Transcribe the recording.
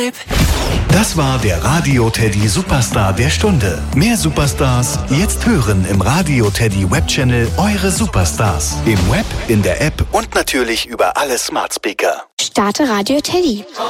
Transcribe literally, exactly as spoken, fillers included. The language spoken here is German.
Babe. Das war der Radio Teddy Superstar der Stunde. Mehr Superstars jetzt hören im Radio Teddy Webchannel Eure Superstars. Im Web, in der App und natürlich über alle Smart Speaker. Starte Radio Teddy.